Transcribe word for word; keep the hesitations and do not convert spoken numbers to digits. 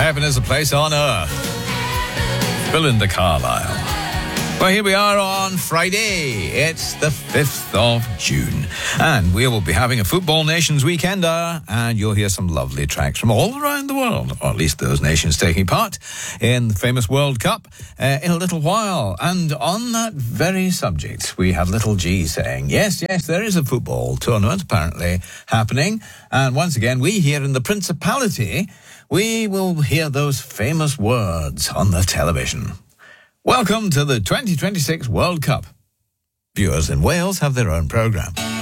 Heaven is a place on earth. Belinda Carlisle. Well, here we are on Friday. It's the fifth of June. And we will be having a Football Nations Weekender. And you'll hear some lovely tracks from all around the world, or at least those nations taking part in the famous World Cup uh, in a little while. And on that very subject, we have Little G saying, yes, yes, there is a football tournament apparently happening. And once again, we here in the Principality, we will hear those famous words on the television. Welcome to the twenty twenty-six World Cup. Viewers in Wales have their own programme.